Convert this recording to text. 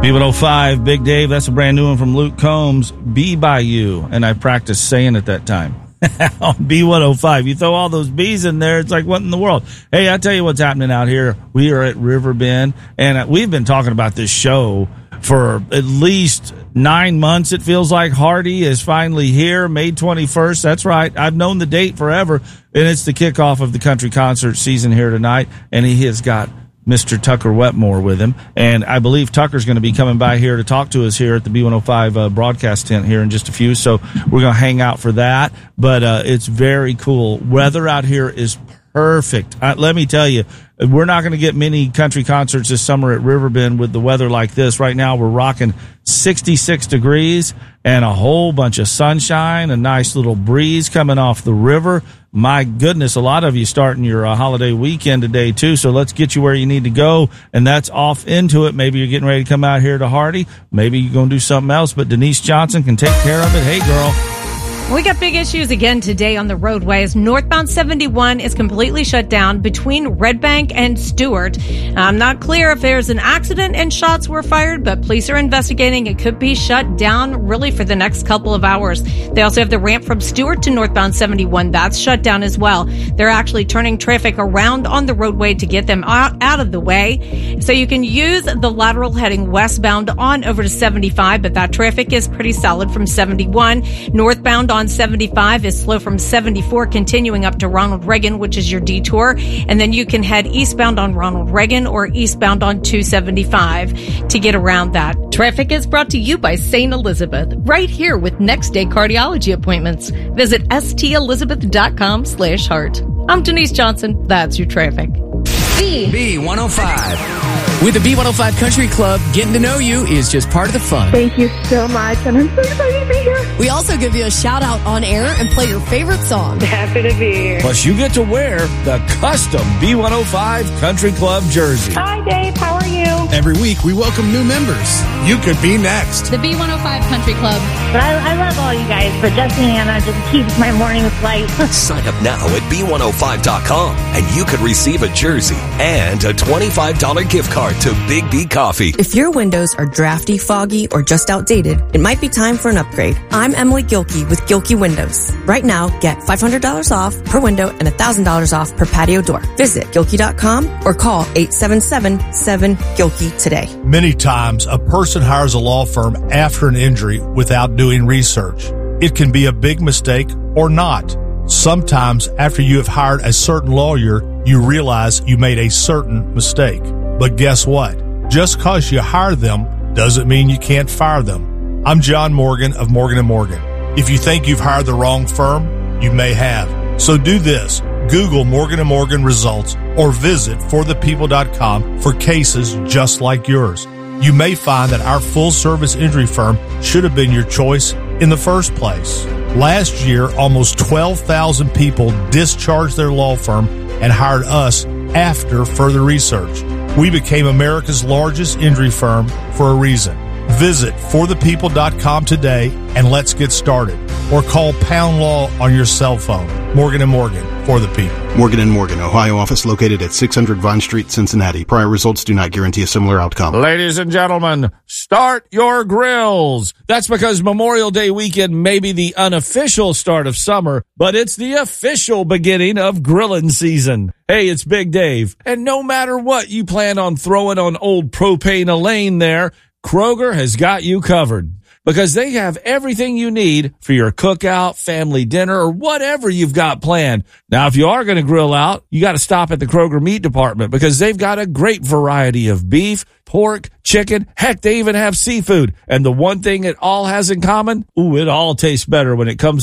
B105, Big Dave, that's a brand new one from Luke Combs, Be By You, and I practiced saying it that time. On B105, you throw all those B's in there, it's like, what in the world? Hey, I tell you what's happening out here. We are at Riverbend, and we've been talking about this show for at least 9 months, it feels like. Hardy is finally here, May 21st. That's right. I've known the date forever, and it's the kickoff of the country concert season here tonight, and he has got Mr. Tucker Wetmore with him, and I believe Tucker's going to be coming by here to talk to us here at the B105 broadcast tent here in just a few, so we're going to hang out for that, but it's very cool. Weather out here is perfect. Let me tell you, we're not going to get many country concerts this summer at Riverbend with the weather like this. Right now we're rocking 66 degrees and a whole bunch of sunshine, a nice little breeze coming off the river. My goodness, a lot of you starting your holiday weekend today, too, so let's get you where you need to go, and that's off into it. Maybe you're getting ready to come out here to Hardy. Maybe you're going to do something else, but Denise Johnson can take care of it. Hey, girl. We got big issues again today on the roadways. Northbound 71 is completely shut down between Red Bank and Stewart. I'm not clear if there's an accident and shots were fired, but police are investigating. It could be shut down really for the next couple of hours. They also have the ramp from Stewart to northbound 71. That's shut down as well. They're actually turning traffic around on the roadway to get them out of the way. So you can use the lateral heading westbound on over to 75, but that traffic is pretty solid from 71. Northbound on 75 is slow from 74, continuing up to Ronald Reagan, which is your detour. And then you can head eastbound on Ronald Reagan or eastbound on 275 to get around that. Traffic is brought to you by St. Elizabeth, right here with next day cardiology appointments. Visit stelizabeth.com/heart. I'm Denise Johnson. That's your traffic. B105. With the B105 Country Club, getting to know you is just part of the fun. Thank you so much, and I'm so excited to be here. We also give you a shout out on air and play your favorite song. Happy to be here. Plus, you get to wear the custom B105 Country Club jersey. Hi, Dave. How are you? Every week, we welcome new members. You could be next. The B105 Country Club. But I love all you guys, but Jesse and Anna just keeps my mornings light. Sign up now at B105.com, and you could receive a jersey and a $25 gift card to Big B Coffee. If your windows are drafty, foggy, or just outdated, it might be time for an upgrade. I'm Emily Gilkey with Gilkey Windows. Right now, get $500 off per window and $1,000 off per patio door. Visit Gilkey.com or call 877-7-GILKEY today. Many times, a person hires a law firm after an injury without doing research. It can be a big mistake or not. Sometimes, after you have hired a certain lawyer, you realize you made a certain mistake. But guess what? Just because you hire them doesn't mean you can't fire them. I'm John Morgan of Morgan & Morgan. If you think you've hired the wrong firm, you may have. So do this. Google Morgan & Morgan results or visit forthepeople.com for cases just like yours. You may find that our full-service injury firm should have been your choice in the first place. Last year, almost 12,000 people discharged their law firm and hired us after further research. We became America's largest injury firm for a reason. Visit forthepeople.com today and let's get started. Or call Pound Law on your cell phone. Morgan & Morgan, for the people. Morgan & Morgan, Ohio office located at 600 Vine Street, Cincinnati. Prior results do not guarantee a similar outcome. Ladies and gentlemen, start your grills. That's because Memorial Day weekend may be the unofficial start of summer, but it's the official beginning of grilling season. Hey, it's Big Dave. And no matter what you plan on throwing on old propane Elaine there, Kroger has got you covered because they have everything you need for your cookout, family dinner, or whatever you've got planned. Now, if you are going to grill out, you got to stop at the Kroger meat department because they've got a great variety of beef, pork, chicken. Heck, they even have seafood. And the one thing it all has in common, it all tastes better when it comes